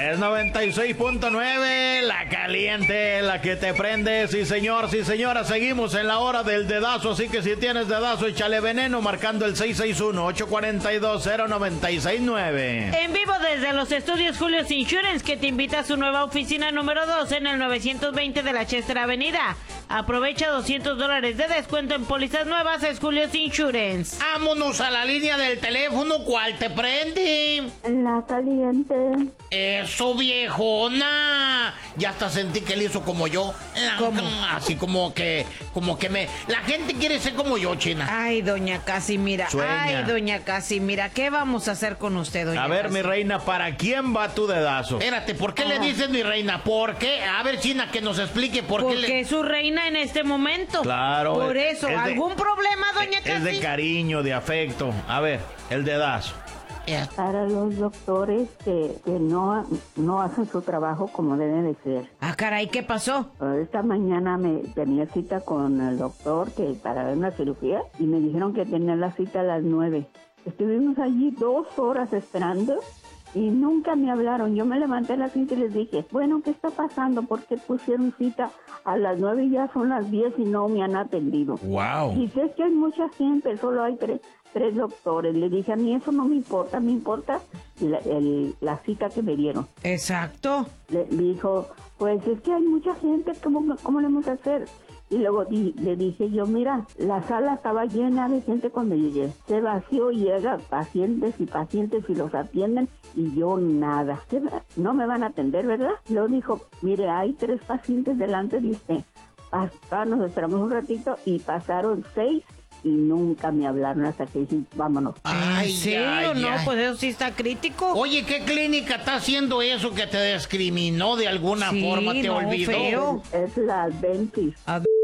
Es 96.9, la caliente, la que te prende. Sí, señor, sí, señora. Seguimos en la hora del dedazo, así que si tienes dedazo, échale veneno marcando el 661-842-0969. En vivo desde los estudios Julio's Insurance, que te invita a su nueva oficina número 2 en el 920 de la Chester Avenida. Aprovecha $200 de descuento en pólizas nuevas, es Julio's Insurance. Vámonos a la línea del teléfono, ¿cuál te prende? La caliente. Eso, viejona. Ya hasta sentí que él hizo como yo. ¿Cómo? Así como que me... La gente quiere ser como yo, China. Ay, doña Casimira. Sueña. Ay, doña Casimira. ¿Qué vamos a hacer con usted, doña A ver, Casimira? mi reina, ¿para quién va tu dedazo? Espérate, ¿por qué le dices mi reina? ¿Por qué? A ver, China, que nos explique por qué Porque es su reina en este momento. Claro. Por eso. es de- ¿Algún problema, doña Es de Casimira? cariño, de afecto. A ver, el dedazo. Para los doctores que no hacen su trabajo como debe de ser. Ah, caray, ¿qué pasó? Esta mañana me tenía cita con el doctor para ver una cirugía y me dijeron que tenía la cita a las 9. Estuvimos allí 2 horas esperando y nunca me hablaron. Yo me levanté a las 5 y les dije, bueno, ¿qué está pasando? ¿Por qué pusieron cita a las 9 y ya son las 10 y no me han atendido? Wow. Dice, es que hay mucha gente, solo hay tres doctores. Le dije, a mí eso no me importa la cita que me dieron. Exacto. Le dijo, pues es que hay mucha gente, ¿cómo le vamos a hacer? Y luego le dije yo, mira, la sala estaba llena de gente cuando llegué. Se vació y llega pacientes y los atienden y yo nada. No me van a atender, ¿verdad? Luego dijo, mire, hay 3 pacientes delante de usted. Nos esperamos un ratito y pasaron 6 y nunca me hablaron hasta que dije, vámonos. Ay, ¿En serio? ay, No, ay. pues eso sí está crítico. Oye, ¿qué clínica está haciendo eso que te discriminó de alguna Sí, forma? ¿Te no, olvidó? feo. Es la dentist.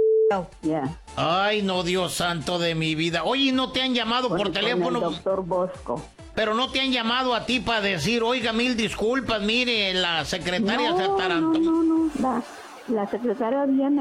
Ya. Ay, no, Dios santo de mi vida. Oye, ¿no te han llamado por Con teléfono? el doctor Bosco. Pero no te han llamado a ti para decir, oiga, mil disculpas, mire, la secretaria se atarantó. No. La secretaria bien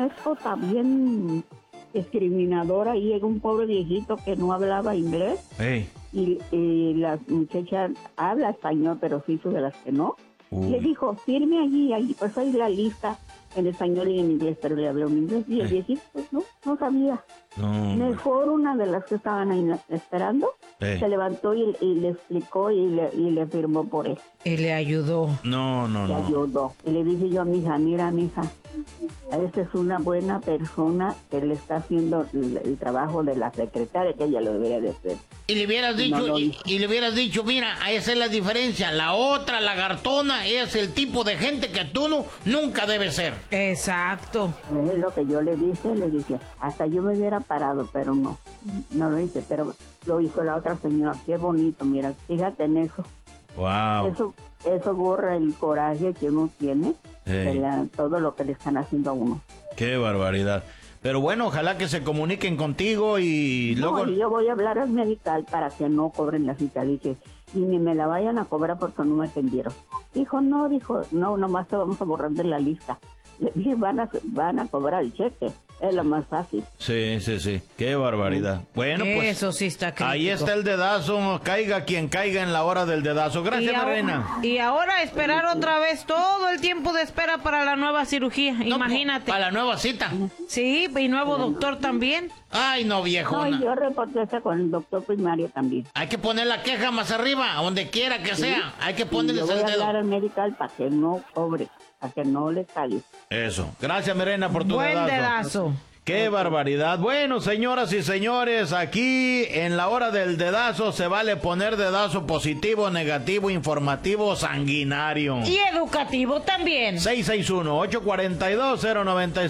bien discriminadora. Y llega un pobre viejito que no hablaba inglés. Ey. Y la muchacha habla español, pero sí de las que no. Le dijo, firme allí, pues hay la lista en español y en inglés, pero le habló en inglés. Y el viejito, pues no sabía. No, Mejor una de las que estaban ahí esperando, se levantó y le explicó y le firmó por él. Y le ayudó. no. Le ayudó. Y le dije yo a mi hija, mira, mija, esta es una buena persona que le está haciendo el trabajo de la secretaria, que ella lo debería de hacer. Y le hubieras dicho, No lo y hizo. le hubieras dicho, mira, esa es la diferencia. La otra lagartona es el tipo de gente que tú nunca debes ser. Exacto. Es lo que yo le dije, hasta yo me hubiera parado, pero no lo hice, pero lo hizo la otra señora. Qué bonito, mira, fíjate en eso. Wow. Eso borra el coraje que uno tiene de todo lo que le están haciendo a uno. Qué barbaridad. Pero bueno, ojalá que se comuniquen contigo y luego... No, y yo voy a hablar al medical para que no cobren la cita. Dije, y ni me la vayan a cobrar porque no me atendieron. Dijo, no, nomás te vamos a borrar de la lista. Le dije, van a cobrar el cheque. Es lo más fácil. Sí. Qué barbaridad. Bueno, pues... Eso sí está crítico. Ahí está el dedazo. Caiga quien caiga en la hora del dedazo. Gracias, mi reina. Y ahora esperar otra vez todo el tiempo de espera para la nueva cirugía. No, Imagínate. Para la nueva cita. Sí, y nuevo doctor también. Ay, no, No, viejona. yo reporté eso con el doctor primario también. Hay que poner la queja más arriba, donde quiera que sea. Hay que Y ponerles yo voy el a hablar dedo. al medical para que no cobre, para que no le salga. Eso. Gracias, mi reina, por tu Buen dedazo. Qué barbaridad. Bueno, señoras y señores, aquí en la hora del dedazo se vale poner dedazo positivo, negativo, informativo, sanguinario. Y educativo también. 661-842-096.